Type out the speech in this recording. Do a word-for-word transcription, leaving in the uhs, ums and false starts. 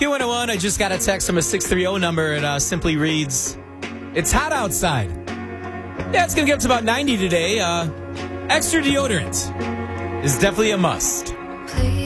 Q one oh one, I just got a text from a six three zero number. It uh, simply reads, it's hot outside. Yeah, it's going to get up to about ninety today. Uh, extra deodorant is definitely a must.